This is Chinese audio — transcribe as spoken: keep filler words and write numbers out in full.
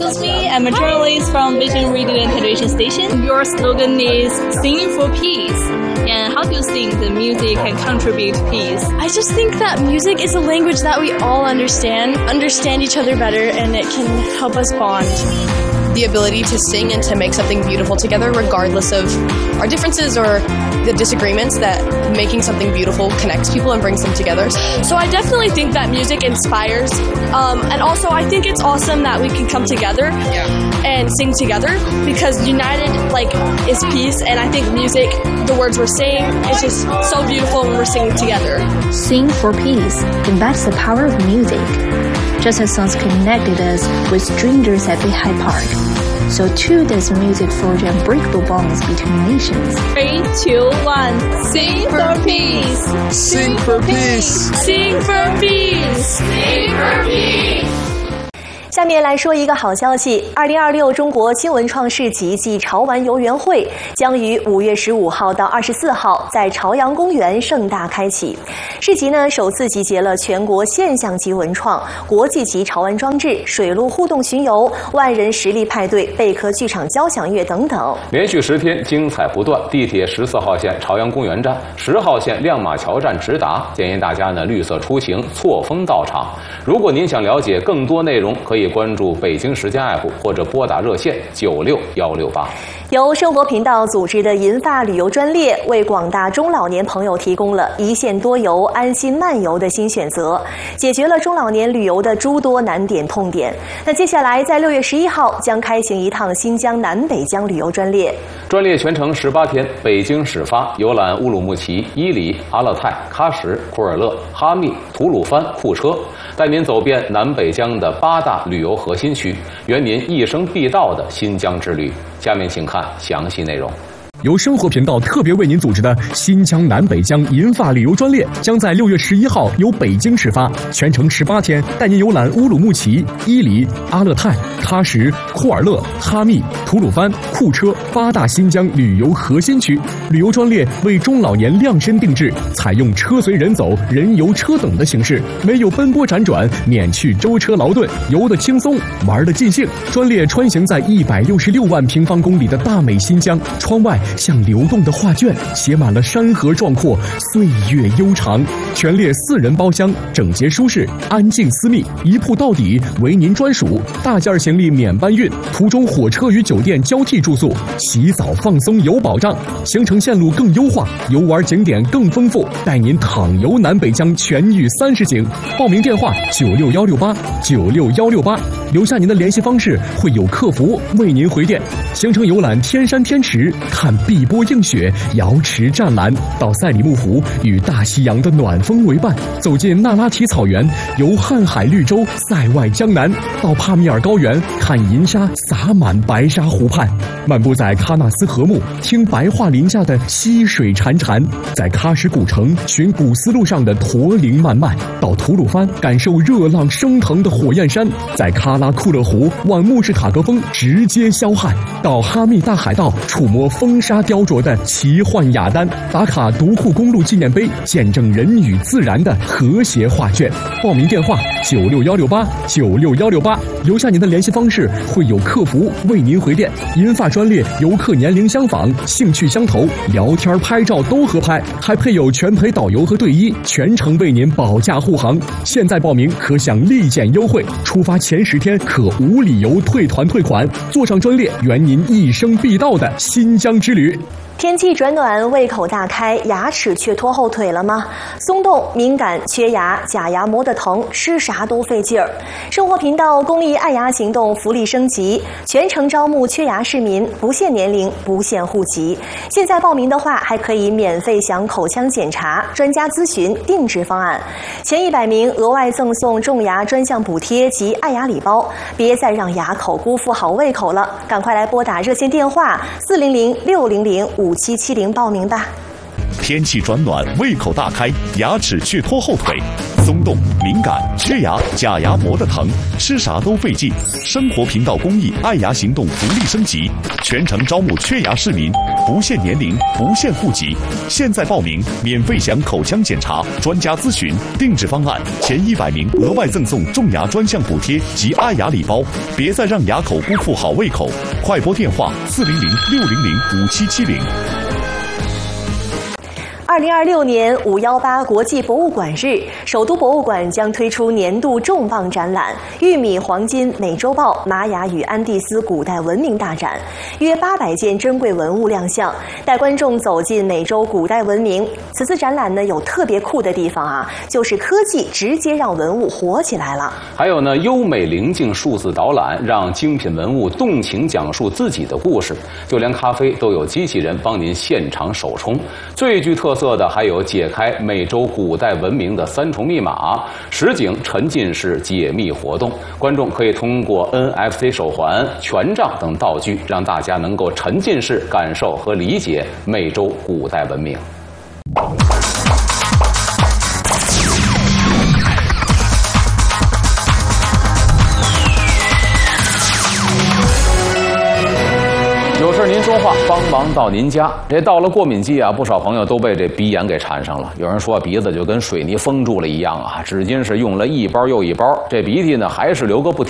excuse me, I'm a journalist from Beijing Radio and Television Station. Your slogan is "Sing for Peace." And how do you think the music can contribute to peace? I just think that music is a language that we all understand, understand each other better, and it can help us bond. The ability to sing and to make something beautiful together regardless of our differences or the disagreements, that making something beautiful connects people and brings them together. So I definitely think that music inspires, um, and also I think it's awesome that we can come together yeah. and sing together, because united like is peace, and I think music, the words we're saying, is just so beautiful when we're singing together. Sing for peace, and that's the power of music. Just as songs connected us with strangers at Beihai Park, so too does music forge unbreakable bonds between nations. Three, two, one, sing for peace! Sing for peace! Sing for peace! Sing for peace! 下面来说一个好消息，二零二六中国新文创市集暨潮玩游园会将于五月十五号到二十四号在朝阳公园盛大开启。市集呢首次集结了全国现象级文创、国际级潮玩装置、水陆互动巡游、万人实力派对、贝壳剧场交响乐等等。 连续十天精彩不断，地铁十四号线朝阳公园站、十号线亮马桥站直达，建议大家呢绿色出行，错峰到场。如果您想了解更多内容，可以关注北京时间 A P P 或者拨打热线九六幺六八。 由生活频道组织的银发旅游专列，为广大中老年朋友提供了一线多游、安心漫游的新选择，解决了中老年旅游的诸多难点痛点。那接下来在六月十一号将开行一趟新疆南北疆旅游专列， 专列全程十八天，北京始发，游览乌鲁木齐、伊犁、阿勒泰、喀什、库尔勒、哈密、吐鲁番、库车，带您走遍南北疆的八大旅游核心区，圆您一生必到的新疆之旅。下面请看详细内容。 由生活频道特别为您组织的新疆南北疆银发旅游专列，将在六月十一号由北京始发，全程十八天，带您游览乌鲁木齐、伊犁、阿勒泰、喀什、库尔勒、哈密、吐鲁番、库车八大新疆旅游核心区。旅游专列为中老年量身定制，采用车随人走、人游车等的形式，没有奔波辗转，免去舟车劳顿，游得轻松，玩得尽兴。专列穿行在一百六十六万平方公里的大美新疆，窗外像流动的画卷，写满了山河壮阔，岁月悠长。全列四人包厢，整洁舒适，安静私密，一铺到底，为您专属。大件行李免搬运，途中火车与酒店交替住宿，洗澡放松有保障。行程线路更优化，游玩景点更丰富，带您躺游南北疆全域三十景。报名电话九六幺六八九六幺六八，留下您的联系方式，会有客服为您回电。行程游览天山天池，看碧波映雪，瑶池湛蓝，到赛里木湖与大西洋的暖风为伴，走进那拉提草原，游瀚海绿洲，塞外江南，到帕米尔高原，看银沙洒满白沙湖畔，漫步在喀纳斯河木，听白桦林下的溪水潺潺，在喀什古城寻古丝路上的驼铃漫漫，到吐鲁番感受热浪升腾的火焰山，在喀拉库勒湖望穆士塔格峰直接霄汉，到哈密大海盗触摸风沙雕琢的奇幻雅丹，打卡独库公路纪念碑，见证人与自然的和谐画卷。报名电话九六幺六八九六幺六八，留下您的联系方式，会有客服为您回电。银发专列游客年龄相仿，兴趣相投，聊天拍照都合拍，还配有全陪导游和队医，全程为您保驾护航。现在报名可享立减优惠，出发前十天可无理由退团退款，坐上专列圆您一生必到的新疆之旅。 天气转暖，胃口大开，牙齿却拖后腿了吗？松动、敏感、缺牙、假牙磨得疼，吃啥都费劲儿。生活频道公益爱牙行动福利升级，全程招募缺牙市民，不限年龄，不限户籍。现在报名的话，还可以免费享口腔检查、专家咨询、定制方案。前一百名额外赠送种牙专项补贴及爱牙礼包。别再让牙口辜负好胃口了，赶快来拨打热线电话四零零六零零五七七零报名吧。 天气转暖，胃口大开，牙齿却拖后腿。 松动、敏感、缺牙、假牙磨得疼，吃啥都费劲。生活频道公益爱牙行动福利升级，全程招募缺牙市民，不限年龄，不限户籍。现在报名，免费享口腔检查、专家咨询、定制方案，前一百名额外赠送种牙专项补贴及爱牙礼包。别再让牙口辜负好胃口，快拨电话四零零六零零五七七零。 二零二六年五幺八国际博物馆日，首都博物馆将推出年度重磅展览——玉米黄金美洲豹玛雅与安第斯古代文明大展，约八百件珍贵文物亮相，带观众走进美洲古代文明。此次展览呢，有特别酷的地方啊，就是科技直接让文物活起来了。 还有呢，优美灵境数字导览，让精品文物动情讲述自己的故事。就连咖啡都有机器人帮您现场手冲。最具特色的还有解开美洲古代文明的三重密码、实景沉浸式解密活动。观众可以通过 N F C 手环、权杖等道具，让大家能够沉浸式感受和理解美洲古代文明。有事您说话，帮忙到您家。这到了过敏季啊，不少朋友都被这鼻炎给缠上了。有人说鼻子就跟水泥封住了一样啊，纸巾是用了一包又一包，这鼻涕呢还是流个不停。